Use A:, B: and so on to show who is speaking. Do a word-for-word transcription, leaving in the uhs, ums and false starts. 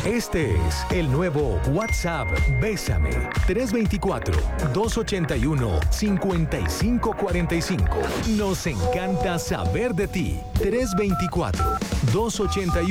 A: Este es el nuevo WhatsApp Bésame. tres dos cuatro, dos ocho uno, cinco cinco cuatro cinco. Nos encanta saber de ti. tres dos cuatro, dos ocho